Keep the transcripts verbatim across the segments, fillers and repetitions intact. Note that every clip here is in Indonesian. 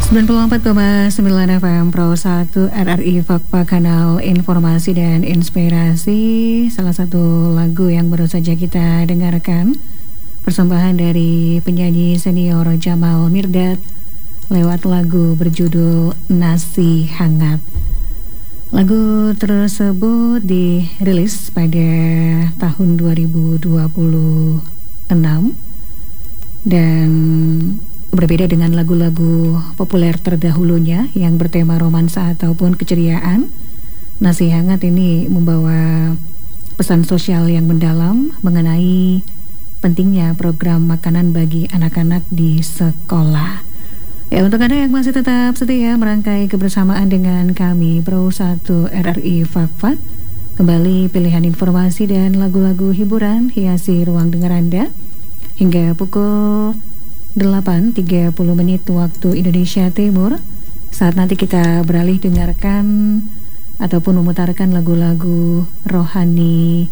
sembilan puluh empat koma sembilan F M Pro satu R R I Fakfa, kanal informasi dan inspirasi. Salah satu lagu yang baru saja kita dengarkan, persembahan dari penyanyi senior Jamal Mirdad lewat lagu berjudul Nasi Hangat. Lagu tersebut dirilis pada tahun dua ribu dua puluh enam dan berbeda dengan lagu-lagu populer terdahulunya yang bertema romansa ataupun keceriaan. Nasi Hangat ini membawa pesan sosial yang mendalam mengenai pentingnya program makanan bagi anak-anak di sekolah. Ya, untuk Anda yang masih tetap setia merangkai kebersamaan dengan kami Pro satu R R I Fakfak, kembali pilihan informasi dan lagu-lagu hiburan hiasi ruang dengar Anda hingga pukul delapan tiga puluh menit waktu Indonesia Timur. Saat nanti kita beralih dengarkan ataupun memutarkan lagu-lagu rohani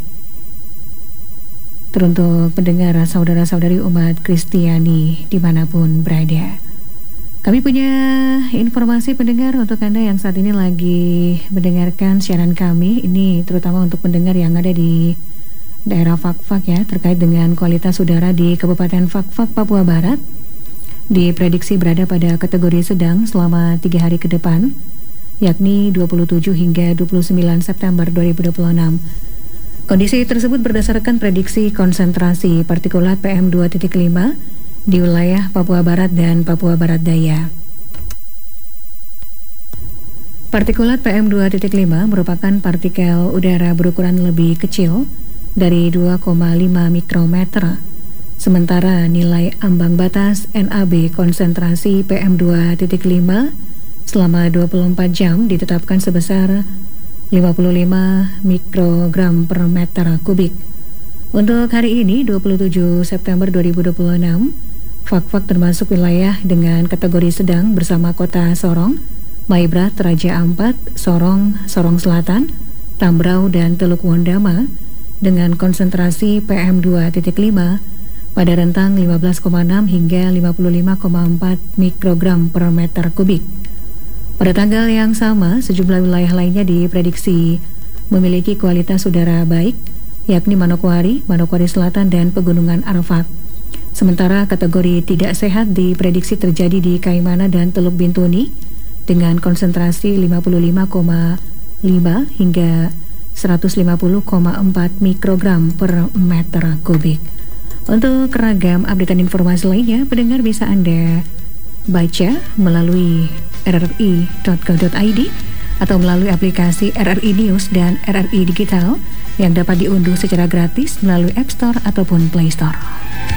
teruntuk pendengar saudara-saudari umat Kristiani dimanapun berada. Kami punya informasi pendengar untuk Anda yang saat ini lagi mendengarkan siaran kami. Ini terutama untuk pendengar yang ada di daerah Fakfak ya, terkait dengan kualitas udara di Kabupaten Fakfak, Papua Barat. Diprediksi berada pada kategori sedang selama tiga hari ke depan, yakni dua puluh tujuh hingga dua puluh sembilan September dua ribu dua puluh enam. Kondisi tersebut berdasarkan prediksi konsentrasi partikulat P M dua titik lima di wilayah Papua Barat dan Papua Barat Daya. Partikulat P M dua titik lima merupakan partikel udara berukuran lebih kecil dari dua koma lima mikrometer. Sementara nilai ambang batas N A B konsentrasi P M dua titik lima selama dua puluh empat jam ditetapkan sebesar lima puluh lima mikrogram per meter kubik. Untuk hari ini dua puluh tujuh September dua ribu dua puluh enam, Fakfak termasuk wilayah dengan kategori sedang bersama kota Sorong, Maibrat, Raja Ampat, Sorong, Sorong Selatan, Tambrau, dan Teluk Wondama dengan konsentrasi P M dua titik lima pada rentang lima belas koma enam hingga lima puluh lima koma empat mikrogram per meter kubik. Pada tanggal yang sama, sejumlah wilayah lainnya diprediksi memiliki kualitas udara baik, yakni Manokwari, Manokwari Selatan, dan Pegunungan Arfak. Sementara kategori tidak sehat diprediksi terjadi di Kaimana dan Teluk Bintuni dengan konsentrasi lima puluh lima koma lima hingga seratus lima puluh koma empat mikrogram per meter kubik. Untuk ragam updatean informasi lainnya, pendengar bisa Anda baca melalui r r i dot co dot i d atau melalui aplikasi R R I News dan R R I Digital yang dapat diunduh secara gratis melalui App Store ataupun Play Store.